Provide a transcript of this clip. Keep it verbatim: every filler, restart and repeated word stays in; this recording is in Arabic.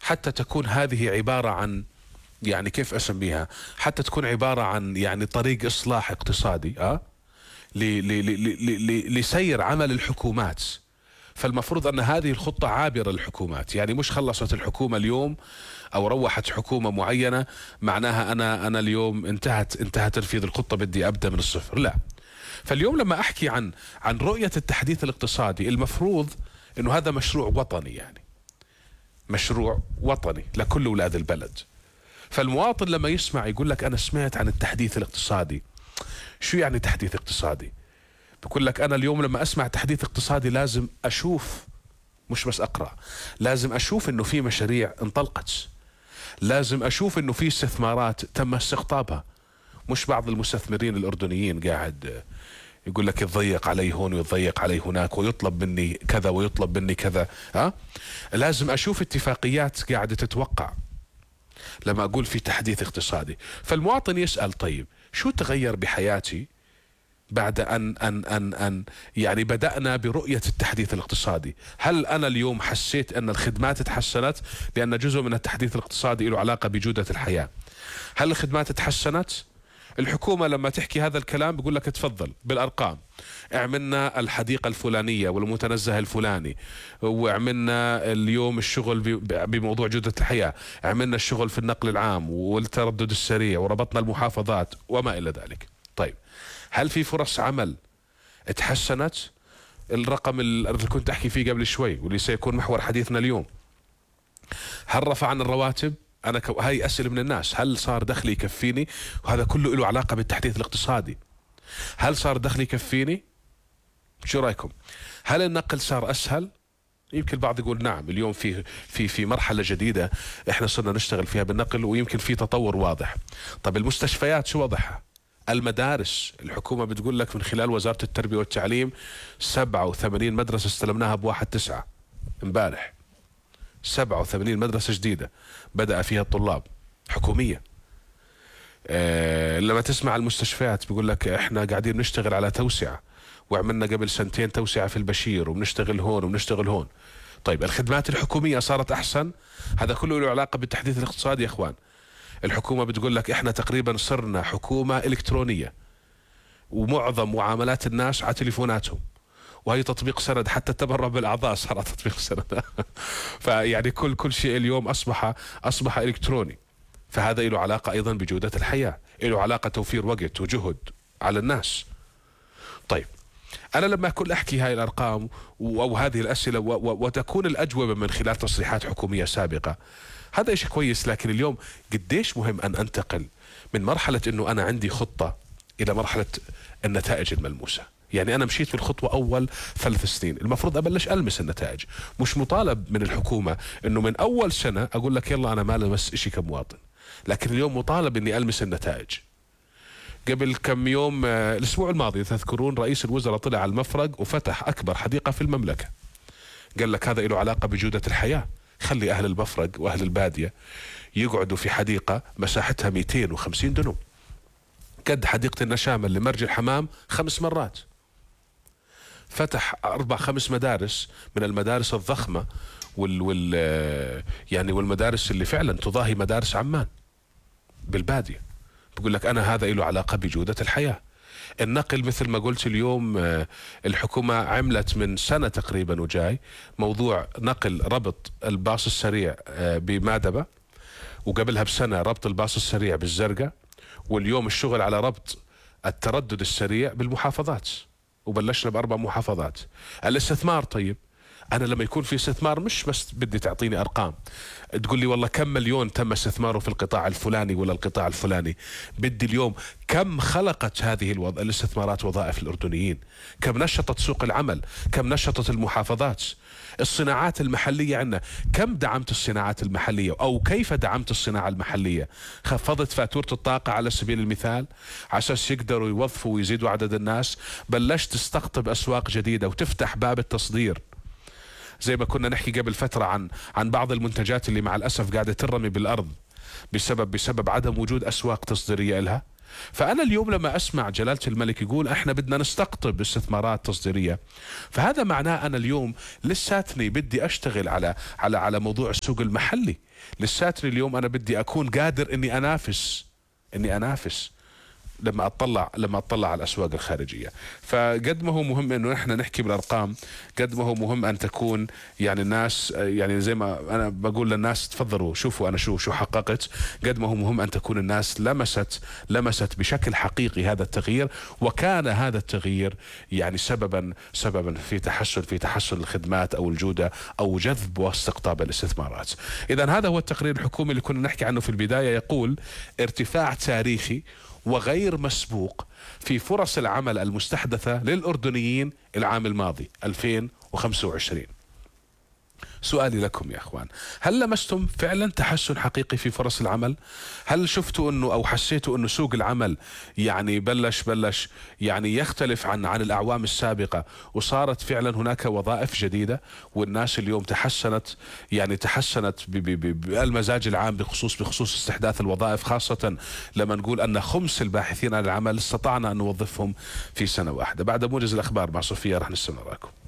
حتى تكون هذه عبارة عن، يعني كيف أسميها، حتى تكون عبارة عن يعني طريق إصلاح اقتصادي أه ل- ل- ل- ل- ل- لسير عمل الحكومات. فالمفروض أن هذه الخطة عابرة للحكومات، يعني مش خلصت الحكومة اليوم أو روحت حكومة معينة معناها أنا أنا اليوم انتهت انتهى تنفيذ الخطة بدي أبدأ من الصفر، لا. فاليوم لما أحكي عن عن رؤية التحديث الاقتصادي، المفروض أنه هذا مشروع وطني، يعني مشروع وطني لكل أولاد البلد. فالمواطن لما يسمع يقول لك أنا سمعت عن التحديث الاقتصادي، شو يعني تحديث اقتصادي؟ بقول لك أنا اليوم لما أسمع تحديث اقتصادي لازم أشوف، مش بس أقرأ، لازم أشوف إنه في مشاريع انطلقت، لازم أشوف إنه في استثمارات تم استقطابها، مش بعض المستثمرين الأردنيين قاعد يقول لك يتضيق علي هون ويتضيق علي هناك ويطلب مني كذا ويطلب مني كذا. ها؟ لازم أشوف اتفاقيات قاعدة تتوقع لما أقول في تحديث اقتصادي. فالمواطن يسأل طيب شو تغير بحياتي بعد أن أن أن أن يعني بدأنا برؤية التحديث الاقتصادي؟ هل أنا اليوم حسيت أن الخدمات تحسنت؟ لأن جزء من التحديث الاقتصادي له علاقة بجودة الحياة. هل الخدمات تحسنت؟ الحكومة لما تحكي هذا الكلام بيقول لك تفضل بالأرقام، عملنا الحديقة الفلانية والمتنزه الفلاني، وعملنا اليوم الشغل بموضوع جودة الحياة، عملنا الشغل في النقل العام والتردد السريع وربطنا المحافظات وما إلى ذلك. طيب هل في فرص عمل تحسنت؟ الرقم اللي كنت أحكي فيه قبل شوي واللي سيكون محور حديثنا اليوم، هل رفعنا الرواتب؟ أنا ك... هاي أسئلة من الناس، هل صار دخلي يكفيني؟ وهذا كله له علاقة بالتحديث الاقتصادي. هل صار دخلي يكفيني؟ شو رأيكم؟ هل النقل صار أسهل؟ يمكن البعض يقول نعم، اليوم في في في مرحلة جديدة احنا صرنا نشتغل فيها بالنقل ويمكن في تطور واضح. طب المستشفيات شو وضعها؟ المدارس، الحكومة بتقول لك من خلال وزارة التربية والتعليم سبعة وثمانين مدرسة استلمناها بواحد تسعة امبارح، سبعة وثمانين مدرسة جديدة بدأ فيها الطلاب حكومية. أه لما تسمع المستشفيات بيقول لك احنا قاعدين نشتغل على توسعة، وعملنا قبل سنتين توسعة في البشير وبنشتغل هون وبنشتغل هون. طيب الخدمات الحكومية صارت أحسن؟ هذا كله له علاقة بالتحديث الاقتصادي يا إخوان. الحكومة بتقول لك احنا تقريبا صرنا حكومة إلكترونية، ومعظم معاملات الناس على تليفوناتهم، وهي تطبيق سند، حتى التبرع بالاعضاء صار تطبيق سند. فيعني كل كل شيء اليوم اصبح اصبح الكتروني. فهذا له علاقه ايضا بجوده الحياه، له علاقه توفير وقت وجهد على الناس. طيب انا لما اكون احكي هاي الارقام او هذه الاسئله وتكون الاجوبه من خلال تصريحات حكوميه سابقه، هذا شيء كويس. لكن اليوم قديش مهم ان انتقل من مرحله انه انا عندي خطه الى مرحله النتائج الملموسه. يعني أنا مشيت في الخطوة أول ثلاث سنين، المفروض أبلش ألمس النتائج. مش مطالب من الحكومة إنه من أول سنة أقول لك يلا أنا ما لمس إشي كمواطن، لكن اليوم مطالب إني ألمس النتائج. قبل كم يوم الأسبوع الماضي تذكرون رئيس الوزراء طلع على المفرق وفتح أكبر حديقة في المملكة، قال لك هذا له علاقة بجودة الحياة، خلي أهل المفرق وأهل البادية يقعدوا في حديقة مساحتها مئتين وخمسين دنم، قد حديقة النشامة اللي مرج الحمام خمس مرات. فتح أربع خمس مدارس من المدارس الضخمة وال, وال يعني والمدارس اللي فعلا تضاهي مدارس عمان بالبادية. بقول لك أنا هذا له علاقة بجودة الحياة. النقل مثل ما قلت اليوم الحكومة عملت من سنة تقريبا وجاي موضوع نقل ربط الباص السريع بمادبة، وقبلها بسنة ربط الباص السريع بالزرقاء، واليوم الشغل على ربط التردد السريع بالمحافظات، وبلشنا بأربع محافظات. الاستثمار، طيب أنا لما يكون في استثمار مش بس بدي تعطيني أرقام تقول لي والله كم مليون تم استثماره في القطاع الفلاني ولا القطاع الفلاني، بدي اليوم كم خلقت هذه الوض... الاستثمارات وظائف الأردنيين، كم نشطت سوق العمل، كم نشطت المحافظات، الصناعات المحلية عندنا، كم دعمت الصناعات المحلية أو كيف دعمت الصناعة المحلية، خفضت فاتورة الطاقة على سبيل المثال على أساس يقدروا يوظفوا ويزيدوا عدد الناس، بلشت تستقطب أسواق جديدة وتفتح باب التصدير. زي ما كنا نحكي قبل فترة عن عن بعض المنتجات اللي مع الأسف قاعدة ترمي بالأرض بسبب بسبب عدم وجود أسواق تصديرية لها. فأنا اليوم لما أسمع جلالة الملك يقول احنا بدنا نستقطب استثمارات تصديرية، فهذا معناه أنا اليوم لساتني بدي أشتغل على على على موضوع السوق المحلي، لساتني اليوم أنا بدي أكون قادر إني أنافس إني أنافس لما اطلع لما اطلع على الاسواق الخارجيه. فقد ما هو مهم انه احنا نحكي بالارقام، قد ما هو مهم ان تكون يعني الناس، يعني زي ما انا بقول للناس تفضلوا شوفوا انا شو شو حققت، قد ما هو مهم ان تكون الناس لمست لمست بشكل حقيقي هذا التغيير، وكان هذا التغيير يعني سببا سببا في تحسن في تحسن الخدمات او الجوده او جذب واستقطاب الاستثمارات. اذا هذا هو التقرير الحكومي اللي كنا نحكي عنه في البدايه، يقول ارتفاع تاريخي وغير مسبوق في فرص العمل المستحدثة للأردنيين العام الماضي ألفين وخمسة وعشرين. سؤالي لكم يا اخوان، هل لمستم فعلا تحسن حقيقي في فرص العمل؟ هل شفتوا انه او حسيتوا انه سوق العمل يعني بلش بلش يعني يختلف عن عن الاعوام السابقة، وصارت فعلا هناك وظائف جديدة، والناس اليوم تحسنت يعني تحسنت بالمزاج العام بخصوص بخصوص استحداث الوظائف، خاصة لما نقول ان خمس الباحثين عن العمل استطعنا ان نوظفهم في سنة واحدة. بعد موجز الاخبار مع صوفيا رح نستمر معكم.